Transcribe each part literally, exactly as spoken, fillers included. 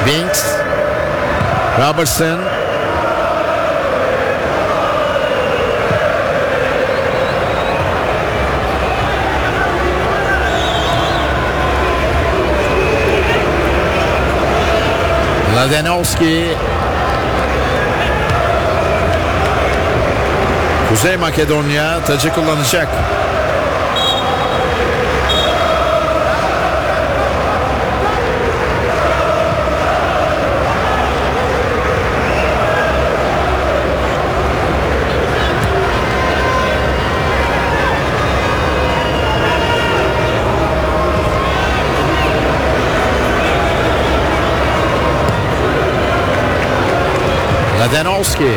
Winks, Robertson, Mladenovski, Kuzey Makedonya tacı kullanacak. Mladenovski,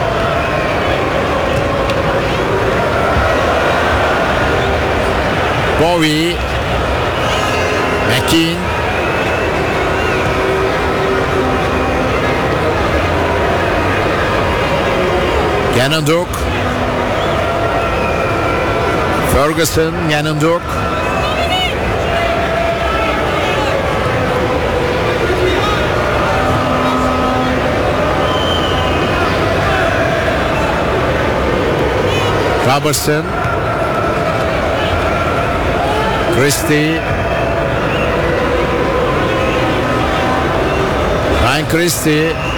Bowie, McKean, Yanınduk, Ferguson, Yanınduk, Robertson, Christie, Ryan Christie,